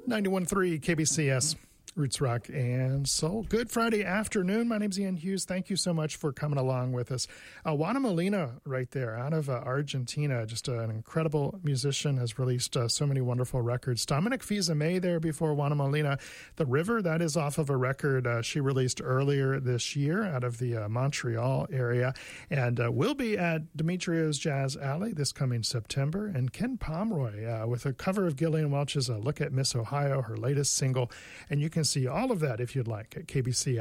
91.3 KBCS, Roots Rock and Soul. Good Friday afternoon. My name's Ian Hughes. Thank you so much for coming along with us. Juana Molina right there out of Argentina, just an incredible musician, has released so many wonderful records. Dominic Fils-Aimé there before Juana Molina. The River, that is off of a record she released earlier this year out of the Montreal area, and will be at Demetrio's Jazz Alley this coming September. And Ken Pomeroy with a cover of Gillian Welch's Look at Miss Ohio, her latest single. And you can see all of that if you'd like at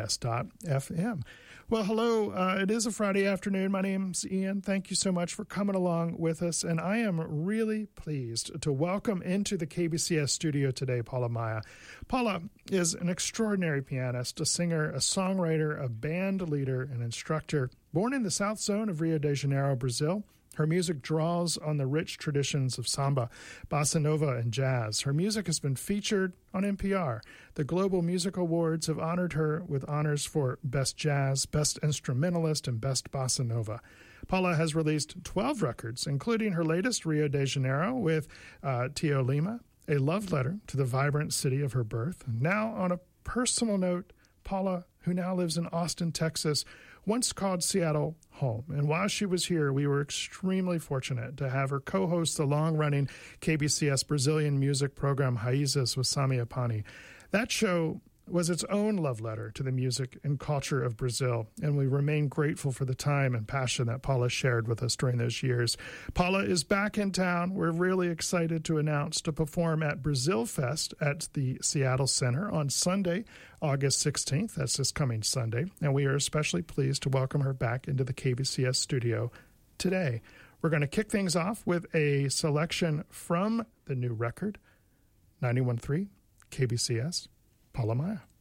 kbcs.fm. Well, hello. It is a Friday afternoon. My name's Ian. Thank you so much for coming along with us. And I am really pleased to welcome into the KBCS studio today Paula Maya. Paula is an extraordinary pianist, a singer, a songwriter, a band leader, an instructor. Born in the South Zone of Rio de Janeiro, Brazil, her music draws on the rich traditions of samba, bossa nova, and jazz. Her music has been featured on NPR. The Global Music Awards have honored her with honors for Best Jazz, Best Instrumentalist, and Best Bossa Nova. Paula has released 12 records, including her latest, Rio de Janeiro, with Tio Lima, a love letter to the vibrant city of her birth. Now, on a personal note, Paula, who now lives in Austin, Texas, once called Seattle home. And while she was here, we were extremely fortunate to have her co-host the long-running KBCS Brazilian music program Raízes with Sami Apani. That show was its own love letter to the music and culture of Brazil, and we remain grateful for the time and passion that Paula shared with us during those years. Paula is back in town. We're really excited to announce to perform at Brazil Fest at the Seattle Center on Sunday, August 16th. That's this coming Sunday, and we are especially pleased to welcome her back into the KBCS studio today. We're going to kick things off with a selection from the new record, 91.3 KBCS. Paula Maya.